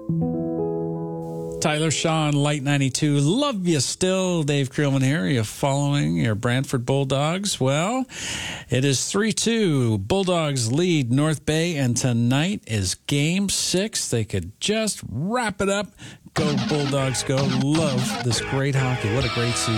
Tyler Shaw on Light 92. Love you still. Dave Creelman here. Are you following your Brantford Bulldogs? Well, it is 3-2. Bulldogs lead North Bay, and tonight is Game 6. They could just wrap it up. Go Bulldogs, go. Love this great hockey. What a great season.